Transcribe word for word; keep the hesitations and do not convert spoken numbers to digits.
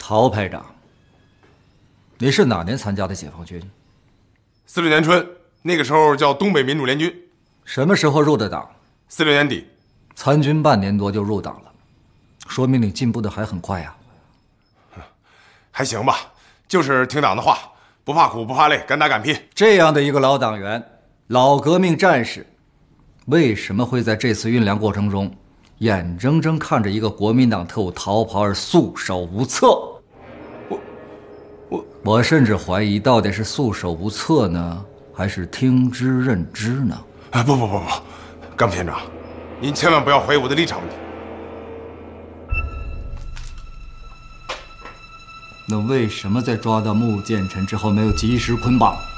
曹排长，你是哪年参加的解放军？ 四六年春，那个时候叫东北民主联军。 什么时候入的党？ 四六年底。 参军半年多就入党了，说明你进步的还很快呀。 还行吧，就是听党的话，不怕苦不怕累，敢打敢拼。 这样的一个老党员、老革命战士，为什么会在这次运粮过程中，眼睁睁看着一个国民党特务逃跑而束手无策？ 我，我， 我甚至怀疑，到底是束手无策呢，还是听之任之呢？ 啊，不不不不，甘副县长，您千万不要怀疑我的立场问题。 那为什么在抓到穆剑臣之后没有及时捆绑？